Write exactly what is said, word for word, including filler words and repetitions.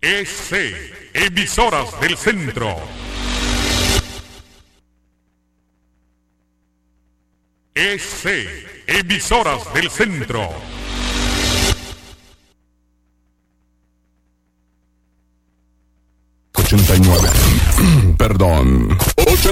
E C, Emisoras del Centro. E C, Emisoras del Centro. ochenta y nueve, perdón,